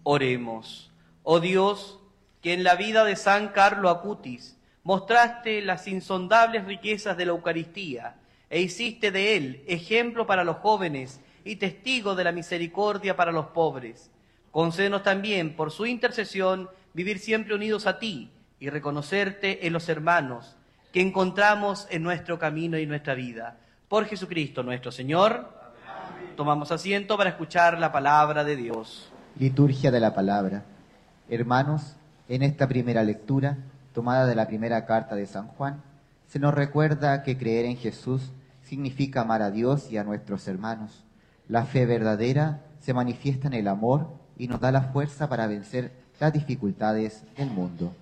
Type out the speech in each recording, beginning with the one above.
Oremos. Oh Dios, que en la vida de San Carlo Acutis mostraste las insondables riquezas de la Eucaristía e hiciste de él ejemplo para los jóvenes y testigo de la misericordia para los pobres. Concédenos también, por su intercesión, vivir siempre unidos a ti y reconocerte en los hermanos que encontramos en nuestro camino y nuestra vida. Por Jesucristo nuestro Señor. Amén. Tomamos asiento para escuchar la palabra de Dios. Liturgia de la palabra. Hermanos, en esta primera lectura, tomada de la primera carta de San Juan, se nos recuerda que creer en Jesús significa amar a Dios y a nuestros hermanos. La fe verdadera se manifiesta en el amor y nos da la fuerza para vencer las dificultades del mundo.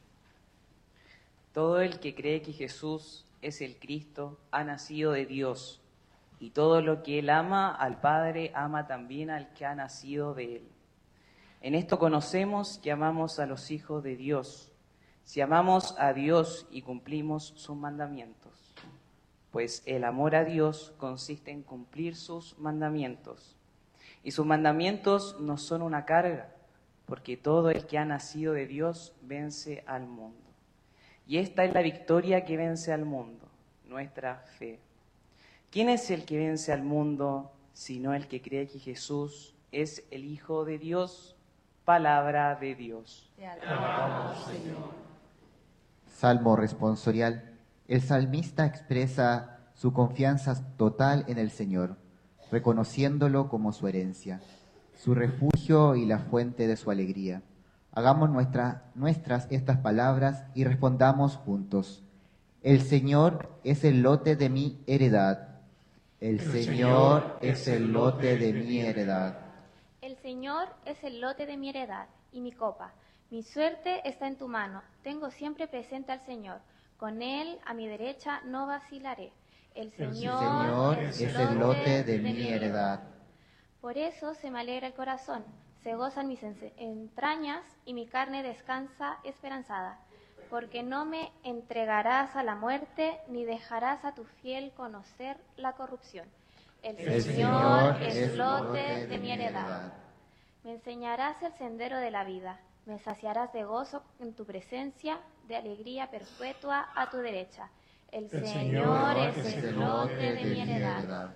Todo el que cree que Jesús es el Cristo ha nacido de Dios, y todo lo que él ama al Padre ama también al que ha nacido de él. En esto conocemos que amamos a los hijos de Dios, si amamos a Dios y cumplimos sus mandamientos. Pues el amor a Dios consiste en cumplir sus mandamientos. Y sus mandamientos no son una carga, porque todo el que ha nacido de Dios vence al mundo. Y esta es la victoria que vence al mundo, nuestra fe. ¿Quién es el que vence al mundo, sino el que cree que Jesús es el Hijo de Dios? Palabra de Dios. Te alabamos, Señor. Salmo responsorial. El salmista expresa su confianza total en el Señor, reconociéndolo como su herencia, su refugio y la fuente de su alegría. Hagamos nuestras estas palabras y respondamos juntos. El Señor es el lote de mi heredad. El Señor es el lote de mi heredad. El Señor es el lote de mi heredad y mi copa. Mi suerte está en tu mano. Tengo siempre presente al Señor. Con Él a mi derecha no vacilaré. El Señor es el lote de mi heredad. Por eso se me alegra el corazón. Se gozan mis entrañas y mi carne descansa esperanzada. Porque no me entregarás a la muerte ni dejarás a tu fiel conocer la corrupción. El Señor es lote de mi heredad. Me enseñarás el sendero de la vida. Me saciarás de gozo en tu presencia, de alegría perpetua a tu derecha. El Señor es el lote de mi heredad.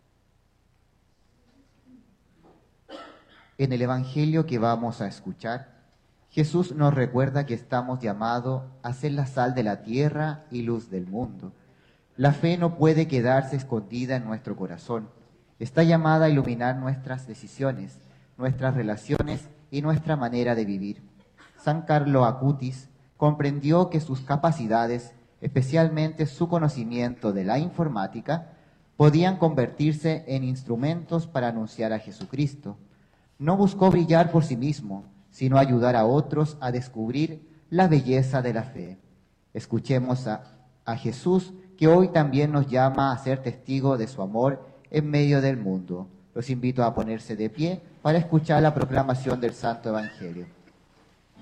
En el Evangelio que vamos a escuchar, Jesús nos recuerda que estamos llamados a ser la sal de la tierra y luz del mundo. La fe no puede quedarse escondida en nuestro corazón. Está llamada a iluminar nuestras decisiones, nuestras relaciones y nuestra manera de vivir. San Carlo Acutis comprendió que sus capacidades, especialmente su conocimiento de la informática, podían convertirse en instrumentos para anunciar a Jesucristo. No buscó brillar por sí mismo, sino ayudar a otros a descubrir la belleza de la fe. Escuchemos a Jesús, que hoy también nos llama a ser testigos de su amor en medio del mundo. Los invito a ponerse de pie para escuchar la proclamación del Santo Evangelio.